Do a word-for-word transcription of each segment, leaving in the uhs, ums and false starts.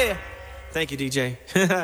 Yeah! Thank you, dé dzsé.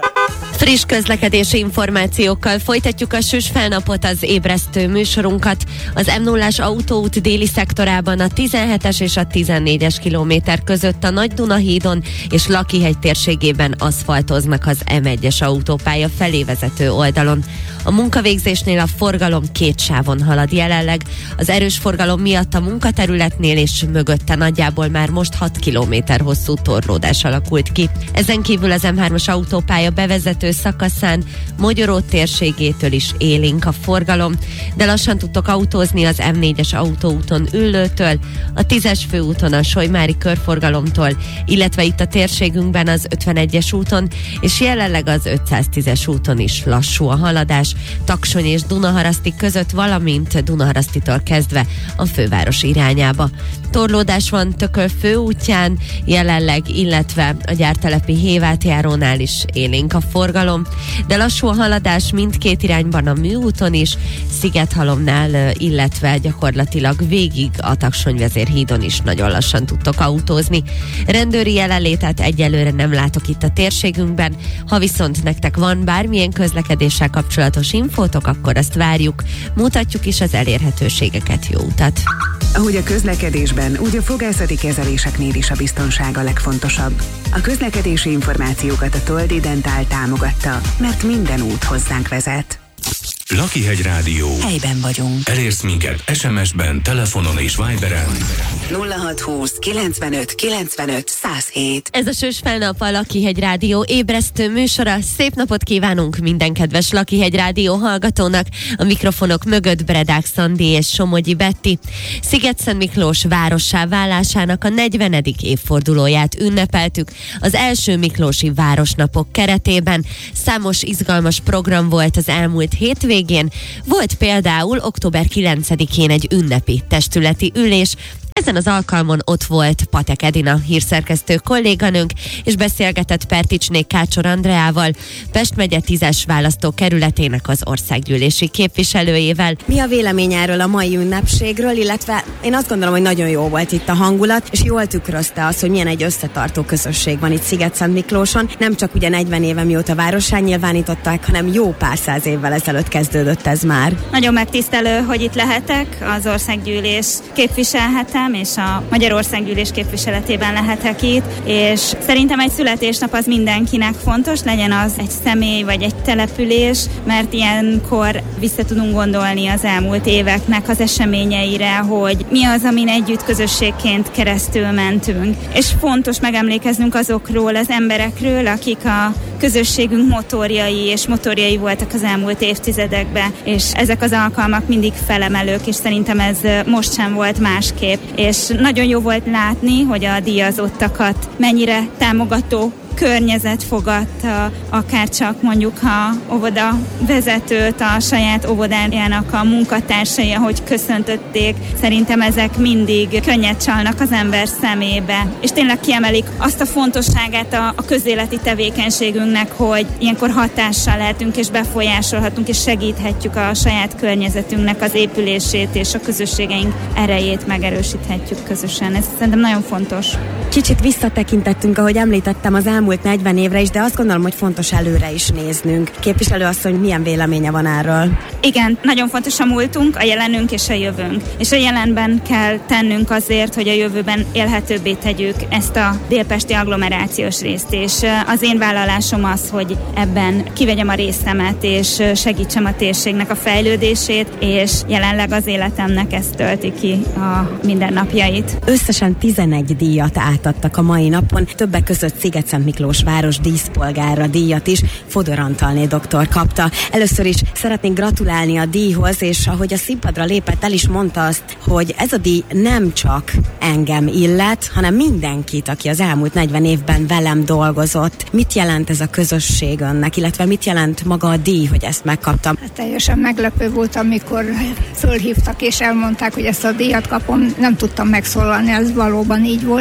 Friss közlekedési információkkal folytatjuk a süs felnapot, az ébresztő műsorunkat. Az em nullás autóút déli szektorában a tizenhetes és a tizennégyes kilométer között a Nagy-Duna hídon és Lakihegy térségében aszfaltoznak az em egyes autópálya felé vezető oldalon. A munkavégzésnél a forgalom két sávon halad jelenleg. Az erős forgalom miatt a munkaterületnél és mögötte nagyjából már most hat kilométer hosszú torlódás alakult ki. Ezen kívül az em hármas autópálya bevezető szakaszán Mogyoró térségétől is élénk a forgalom, de lassan tudtok autózni az em négyes autóúton Üllőtől, a tízes főúton a Solymári körforgalomtól, illetve itt a térségünkben az ötvenegyes úton, és jelenleg az ötszáztízes úton is lassú a haladás, Taksony és Dunaharaszti között, valamint Dunaharasztitól kezdve a főváros irányába. Torlódás van Tököl főútján jelenleg, illetve a gyártelepi Hévátjárónál is élénk a forgalom, de lassú a haladás mindkét irányban a Műúton is, Szigethalomnál, illetve gyakorlatilag végig a Taksony-vezérhídon is nagyon lassan tudtok autózni. Rendőri jelenlétet egyelőre nem látok itt a térségünkben, ha viszont nektek van bármilyen közlekedéssel kapcsolatos infótok, akkor azt várjuk, mutatjuk is az elérhetőségeket. Jó utat! Ahogy a közlekedésben, úgy a fogászati kezeléseknél is a biztonság a legfontosabb. A közlekedési információkat a Toldi Dentál támogatta, mert minden út hozzánk vezet. Lakihegy Rádió. Helyben vagyunk. Elérsz minket es em es-ben, telefonon és Viberen. nulla hat húsz kilencvenöt kilencvenöt száz hét. Ez a Sős felnap, a Lakihegy Rádió ébresztő műsora. Szép napot kívánunk minden kedves Lakihegy Rádió hallgatónak. A mikrofonok mögött Bredák Szandi és Somogyi Betti. Szigetszent Miklós várossá válásának a negyvenedik évfordulóját ünnepeltük az első miklósi városnapok keretében. Számos izgalmas program volt az elmúlt hétvégén. Volt például október kilencedikén egy ünnepi testületi ülés. Ezen az alkalmon ott volt Patek Edina hírszerkesztő kolléganőnk, és beszélgetett Perticsné Kácsor Andreával, Pest megye tízes választókerületének az országgyűlési képviselőjével. Mi a vélemény erről a mai ünnepségről, illetve én azt gondolom, hogy nagyon jó volt itt a hangulat, és jól tükrözte azt, hogy milyen egy összetartó közösség van itt Szigetszent Miklóson. Nem csak ugye negyven éve mióta várossá nyilvánították, hanem jó pár száz évvel ezelőtt kezdődött ez már. Nagyon megtisztelő, hogy itt lehetek, az országgyűlés képviselhetem, és a Magyarországgyűlés képviseletében lehetek itt, és szerintem egy születésnap az mindenkinek fontos, legyen az egy személy vagy egy település, mert ilyenkor vissza tudunk gondolni az elmúlt éveknek az eseményeire, hogy mi az, amin együtt közösségként keresztül mentünk. És fontos megemlékeznünk azokról az emberekről, akik a közösségünk motorjai és motorjai voltak az elmúlt évtizedekben, és ezek az alkalmak mindig felemelők, és szerintem ez most sem volt másképp. És nagyon jó volt látni, hogy a díjazottakat mennyire támogató környezet fogadta, akár csak mondjuk a óvoda vezetőt, a saját óvodájának a munkatársai, ahogy köszöntötték. Szerintem ezek mindig könnyet csalnak az ember szemébe. És tényleg kiemelik azt a fontosságát a, a közéleti tevékenységünknek, hogy ilyenkor hatással lehetünk és befolyásolhatunk és segíthetjük a saját környezetünknek az épülését és a közösségeink erejét megerősíthetjük közösen. Ez szerintem nagyon fontos. Kicsit visszatekintettünk, ahogy említettem, az elmúlt negyven évre is, de azt gondolom, hogy fontos előre is néznünk. Képviselő asszony, milyen véleménye van erről? Igen, nagyon fontos a múltunk, a jelenünk és a jövőnk. És a jelenben kell tennünk azért, hogy a jövőben élhetőbbé tegyük ezt a délpesti agglomerációs részt. És az én vállalásom az, hogy ebben kivegyem a részemet, és segítsem a térségnek a fejlődését, és jelenleg az életemnek ezt tölti ki a mindennapjait. Összesen tizenegy díjat átadtak a mai napon, többek között Szigetszent Miklós város díszpolgára díjat is Fodor Antalné doktor kapta. Először is szeretnénk gratulálni a díjhoz, és ahogy a színpadra lépett, el is mondta azt, hogy ez a díj nem csak engem illet, hanem mindenkit, aki az elmúlt negyven évben velem dolgozott. Mit jelent ez a közösség önnek, illetve mit jelent maga a díj, hogy ezt megkaptam? Hát teljesen meglepő volt, amikor fölhívtak és elmondták, hogy ezt a díjat kapom. Nem tudtam megszólalni, ez valóban így volt, és egy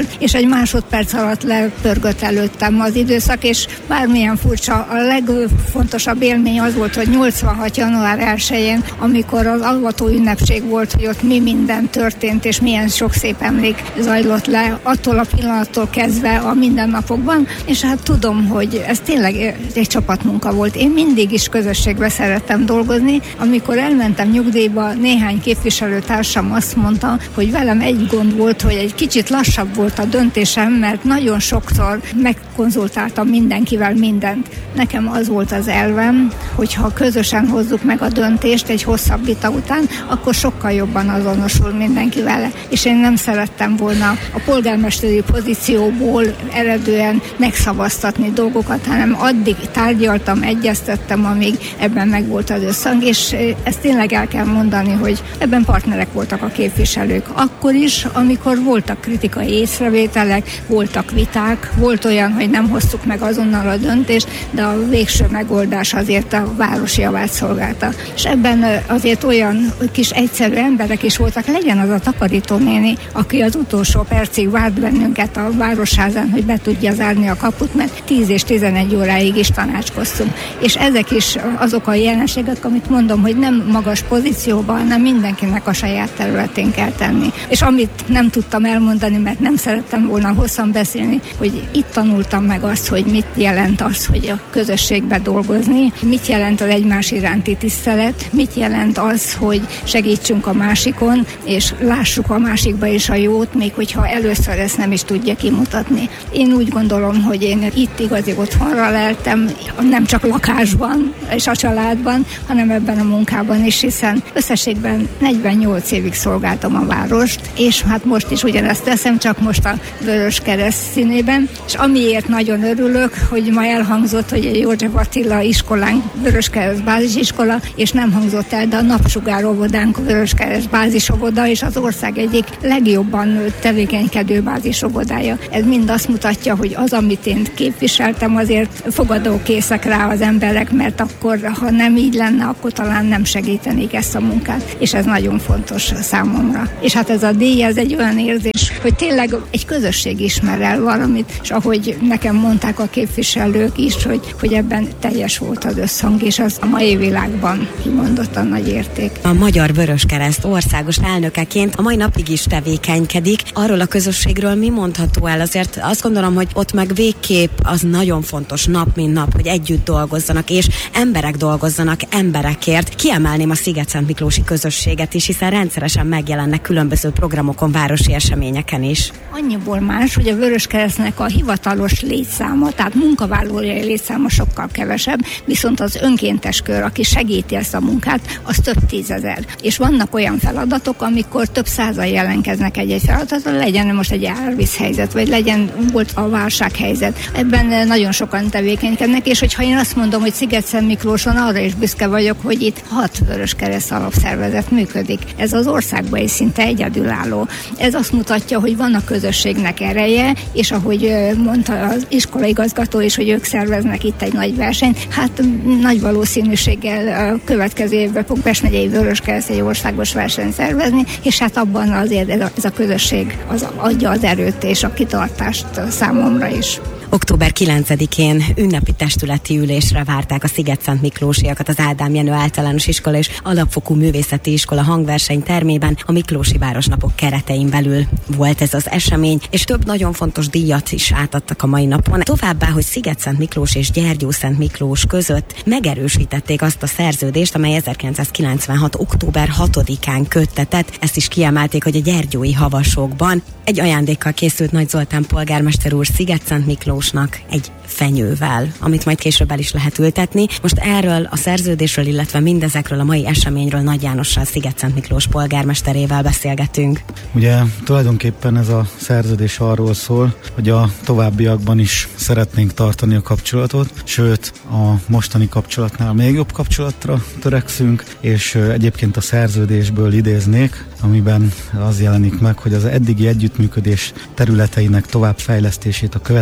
egy másodperc alatt lepörgött előttem az időszak, és bármilyen furcsa, a legfontosabb élmény az volt, hogy nyolcvanhat január elsején, amikor az alvató ünnepség volt, hogy ott mi minden történt, és milyen sok szép emlék zajlott le attól a pillanattól kezdve a mindennapokban, és hát tudom, hogy ez tényleg egy csapatmunka volt. Én mindig is közösségbe szerettem dolgozni. Amikor elmentem nyugdíjba, néhány képviselőtársam azt mondta, hogy velem egy gond volt, hogy egy kicsit lassabb volt a döntésem, mert nagyon sokszor megkonzultáltam mindenkivel mindent. Nekem az volt az elvem, hogyha közösen hozzuk meg a döntést egy hosszabb vita után, akkor sokkal jobban azonosul mindenki vele. És én nem szerettem volna a polgármesteri pozícióból eredően megszavaztatni dolgokat, hanem addig tárgyaltam, egyeztettem, amíg ebben meg volt az összhang, és ezt tényleg el kell mondani, hogy ebben partnerek voltak a képviselők. Akkor is, amikor voltak kritikai észrevételek, voltak viták, volt olyan, hogy nem hoztuk meg azonnal a döntést, de a végső megoldás azért a város javát szolgálta. És ebben azért olyan kis egyszerű emberek is voltak, legyen az a takarítónéni, aki az utolsó percig várt bennünket a városházán, hogy be tudja zárni a kaput, mert tíz és tizenegy óráig is tanácskoztunk. És ezek is azok a jelenségek, amit mondom, hogy nem magas pozícióban, hanem mindenkinek a saját területén kell tenni. És amit nem tudtam elmondani, mert nem szerettem volna hosszan beszélni, hogy itt tanultam meg azt, hogy mit jelent az, hogy a közösségbe dolgozni, mit jelent az egymás iránti tisztelet, mit jelent az, hogy segítsünk a másikon, és lássuk a másikba is a jót, még hogyha először ezt nem is tudja kimutatni. Én úgy gondolom, hogy én itt igazi otthonra leltem, nem csak lakásban és a családban, hanem ebben a munkában is, hiszen összességben negyvennyolc évig szolgáltam a várost, és hát most is ugyanezt teszem, csak most a Vöröskereszt színében, és amiért nagyon örülök, hogy ma elhangzott, hogy a József Attila iskolánk Vöröskereszt bázisiskola, és nem hangzott el, de a Napsugár óvodánk Vöröskereszt bázisovoda, és az ország egyik legjobban tevékenykedő bázisovodája. Ez mind azt mutatja, hogy az, amit én képviseltem, azért fogadókészek rá az emberek, mert akkor, ha nem így lenne, akkor talán nem segítenék ezt a munkát, és ez nagyon fontos számomra. És hát ez a díj, ez egy olyan érzés, hogy tényleg egy közösség ismer el valamit, és ahogy nekem mondták a képviselők is, hogy, hogy ebben teljes volt az összhang, és az a mai világban kimondottan nagy érték. A Magyar Vöröskereszt országos elnökeként a mai napig is tevékenykedik. Arról a közösségről mi mondható el? Azért azt gondolom, hogy ott meg végképp az nagyon fontos nap, mint nap, hogy együtt dolgozzanak, és emberek dolgozzanak emberekért. Kiemelném a Szigetszentmiklósi közösséget is, hiszen rendszeresen megjelennek különböző programokon, városi eseményeken is. Annyiból más, hogy a Vöröskeresztnek a hivatalos létszáma, tehát munkavállalói létszáma sokkal kevesebb, viszont az önkéntes kör, aki segíti ezt a munkát, az több tízezer. És vannak olyan feladatok, amikor több százan jelentkeznek egy-egy feladatra, legyen most egy árvízhelyzet, vagy legyen volt a válsághelyzet. Ebben nagyon sokan tevékenykednek, és hogyha én azt mondom, hogy Szigetszentmiklóson, arra is büszke vagyok, hogy itt hat Vöröskereszt alapszervezet működik. Ez az országban is szinte egyedülálló. Ez azt mutatja, hogy van a közösségnek ereje, és ahogy mondta az iskolaigazgató is, hogy ők szerveznek itt egy nagy versenyt, hát nagy valószínűséggel a következő évben fog Pest megyei Vöröskereszt egy országos versenyt szervezni, és hát abban azért ez a, ez a közösség az adja az erőt és a kitartást számomra is. október kilencedikén ünnepi testületi ülésre várták a szigetszentmiklósiakat az Ádám Jenő Általános Iskola és Alapfokú Művészeti Iskola hangverseny termében. A Miklósi Városnapok keretein belül volt ez az esemény, és több nagyon fontos díjat is átadtak a mai napon. Továbbá, hogy Szigetszentmiklós és Gyergyószentmiklós között megerősítették azt a szerződést, amely ezerkilencszázkilencvenhat. október hatodikán köttetett. Ezt is kiemelték, hogy a gyergyói havasokban egy ajándékkal készült Nagy Zoltán polgármester úr Szigetszentmiklósnak egy fenyővel, amit majd később el is lehet ültetni. Most erről a szerződésről, illetve mindezekről a mai eseményről Nagy Jánossal, Szigetszentmiklós polgármesterével beszélgetünk. Ugye tulajdonképpen ez a szerződés arról szól, hogy a továbbiakban is szeretnénk tartani a kapcsolatot, sőt a mostani kapcsolatnál még jobb kapcsolatra törekszünk, és egyébként a szerződésből idéznék, amiben az jelenik meg, hogy az eddigi együttműködés területeinek továbbfejlesztését a következő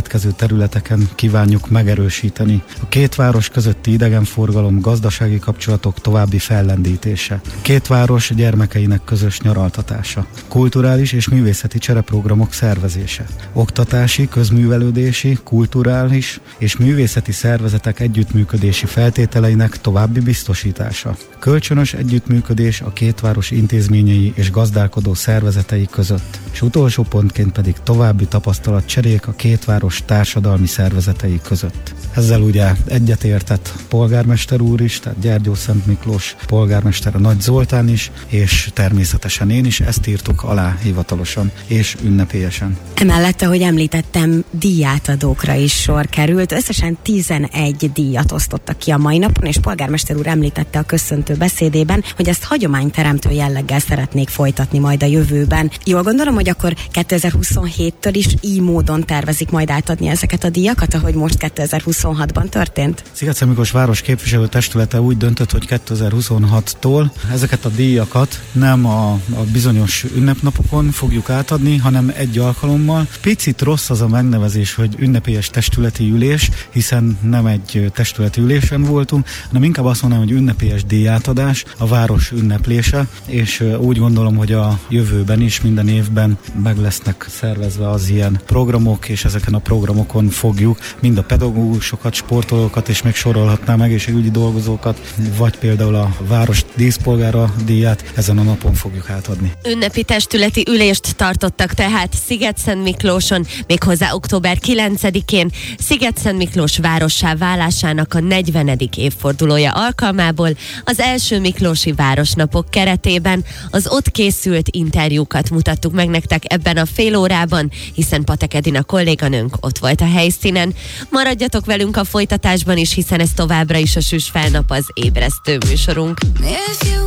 területeken kívánjuk megerősíteni. A két város közötti idegenforgalom, gazdasági kapcsolatok további fellendítése. Két város gyermekeinek közös nyaraltatása. Kulturális és művészeti csereprogramok szervezése. Oktatási, közművelődési, kulturális és művészeti szervezetek együttműködési feltételeinek további biztosítása. Kölcsönös együttműködés a két város intézményei és gazdálkodó szervezetei között. És utolsó pontként pedig további tapasztalatcserék a két város társadalmi szervezetei között. Ezzel ugye egyetértett polgármester úr is, tehát Gyergyószent Miklós polgármester, a Nagy Zoltán is, és természetesen én is, ezt írtuk alá hivatalosan és ünnepélyesen. Emellett, ahogy említettem, díjátadókra is sor került. Összesen tizenegy díjat osztottak ki a mai napon, és polgármester úr említette a köszöntő beszédében, hogy ezt hagyományteremtő jelleggel szeretnék folytatni majd a jövőben. Jól gondolom, hogy akkor kétezer-huszonhéttől is így módon tervezik majd átadni ezeket a díjakat, ahogy most kétezer-huszonhatban történt? Szigetszentmiklós város képviselőtestülete úgy döntött, hogy kétezer-huszonhattól ezeket a díjakat nem a, a bizonyos ünnepnapokon fogjuk átadni, hanem egy alkalommal. Picit rossz az a megnevezés, hogy ünnepélyes testületi ülés, hiszen nem egy testületi ülésen voltunk, hanem inkább azt mondanám, hogy ünnepélyes díjátadás, a város ünneplése, és úgy gondolom, hogy a jövőben is minden évben meg lesznek szervezve az ilyen programok, és ezeken a programokon fogjuk mind a pedagógusokat, sportolókat, és még sorolhatnám egészségügyi dolgozókat, vagy például a város díszpolgára díját ezen a napon fogjuk átadni. Ünnepi testületi ülést tartottak tehát Szigetszentmiklóson, méghozzá október kilencedikén, Szigetszentmiklós várossá válásának a negyvenedik évfordulója alkalmából az első miklósi városnapok keretében az ott készült interjúkat mutattuk meg nektek ebben a fél órában, hiszen Patek Edina kolléganőnk ott volt a helyszínen. Maradjatok velünk a folytatásban is, hiszen ez továbbra is a Süs Felnap, az ébresztő műsorunk.